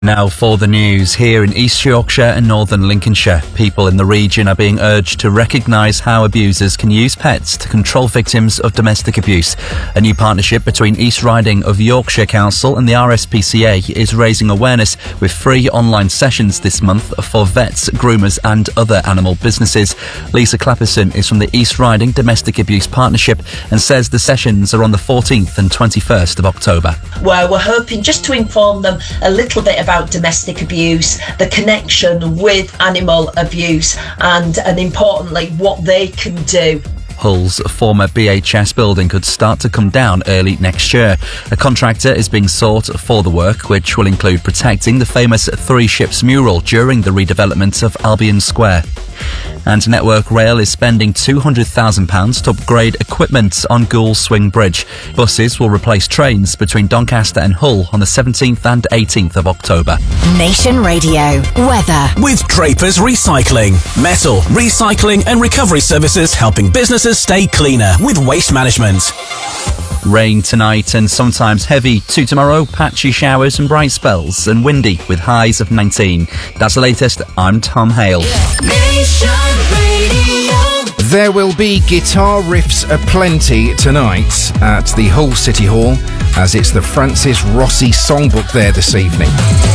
Now for the news. Here in East Yorkshire and Northern Lincolnshire, people in the region are being urged to recognise how abusers can use pets to control victims of domestic abuse. A new partnership between East Riding of Yorkshire Council and the RSPCA is raising awareness with free online sessions this month for vets, groomers and other animal businesses. Lisa Clapperson is from the East Riding Domestic Abuse Partnership and says the sessions are on the 14th and 21st of October. Where we're hoping just to inform them a little bit about domestic abuse, the connection with animal abuse and importantly what they can do. Hull's former BHS building could start to come down early next year. A contractor is being sought for the work, which will include protecting the famous Three Ships mural during the redevelopment of Albion Square. And Network Rail is spending £200,000 to upgrade equipment on Goole Swing Bridge. Buses will replace trains between Doncaster and Hull on the 17th and 18th of October. Nation Radio weather with Draper's Recycling, metal recycling and recovery services, helping businesses stay cleaner with waste management. Rain tonight and sometimes heavy to tomorrow, patchy showers and bright spells, and windy with highs of 19. That's the latest. I'm Tom Hale. There will be guitar riffs aplenty tonight at the Hull City Hall, as it's the Francis Rossi Songbook there this evening.